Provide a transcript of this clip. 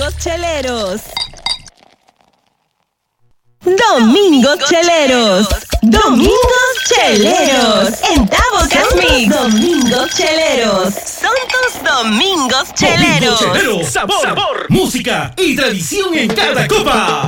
Domingos Cheleros. Domingos Cheleros. Domingos Cheleros. En Tabocas Mix. Domingos Cheleros. Son tus Domingos Cheleros. Domingos Cheleros. Sabor, música y tradición en cada copa.